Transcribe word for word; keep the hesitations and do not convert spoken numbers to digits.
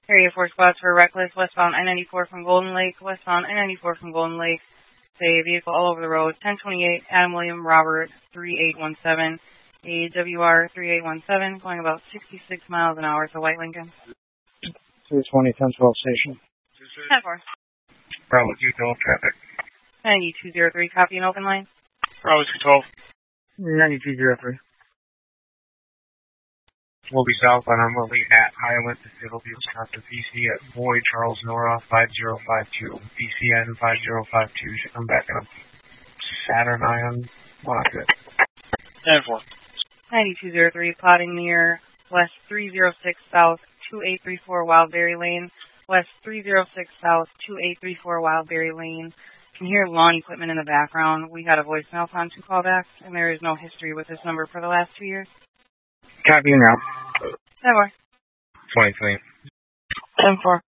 Area four spots for reckless, westbound I ninety-four from Golden Lake, westbound I ninety-four from Golden Lake. Say vehicle all over the road, ten twenty-eight, Adam William Robert, three eight one seven, A W R three eight one seven, going about sixty-six miles an hour to White Lincoln. three twenty, ten twelve station. ten four. Bravo two twelve, traffic. ninety-two oh three, copy and open line. Bravo two twelve. ninety-two oh three. We'll be southbound normally at Highland Facility, Wisconsin, B C at Boyd Charles Nora five zero five two. B C N five zero five two should come back on Saturn Ion. Monica. ten four. ninety-two oh three, plotting near West three oh six South two eight three four Wildberry Lane. West three oh six South two eight three four Wildberry Lane. Can hear lawn equipment in the background. We had a voicemail on two callbacks, and there is no history with this number for the last two years. Copy now. ten four. twenty-three. ten four.